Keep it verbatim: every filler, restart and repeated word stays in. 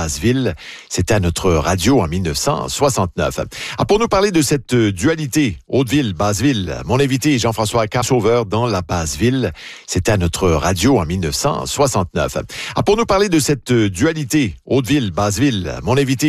Basseville. C'était à notre radio en dix-neuf cent soixante-neuf. Ah, pour nous parler de cette dualité, Hauteville-Basseville, mon invité Jean-François Carsauveur dans la Basseville. C'était à notre radio en dix-neuf cent soixante-neuf. Ah, pour nous parler de cette dualité, Hauteville-Basseville, mon invité